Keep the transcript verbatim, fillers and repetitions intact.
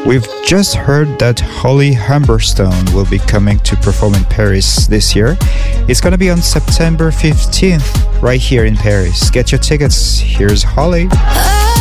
We've just heard that Holly Humberstone will be coming to perform in Paris this year. It's gonna be on September fifteenth, right here in Paris. Get your tickets. Here's Holly.